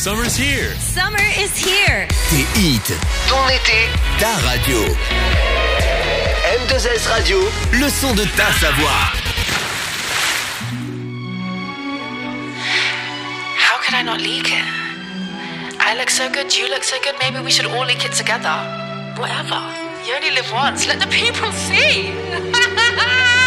Summer's here. Summer is here. Tes hits, ton été, ta radio. M2S Radio, le son de ta Savoie. How could I not leak it? I look so good, you look so good, maybe we should all leak it together. Whatever. You only live once, let the people see.